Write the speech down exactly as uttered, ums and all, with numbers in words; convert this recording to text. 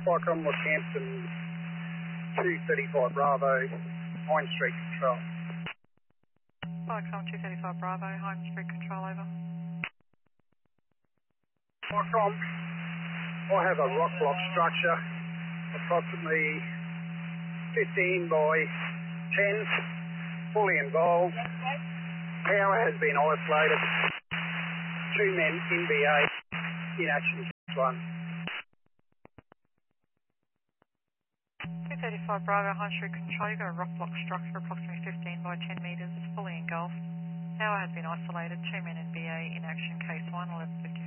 Spycom, Northampton, two thirty-five Bravo, Hines Street Control. Spycom two thirty-five Bravo, Hines Street Control, over. Spycom, I have a rock block structure, approximately fifteen by ten, fully involved. Power has been isolated. Two men in B A in action. One. two thirty-five Bravo, Hines Street Control. You've got a rock block structure approximately fifteen by ten metres, fully engulfed. Power has been isolated. Two men in B A in action. Case one, eleven fifty.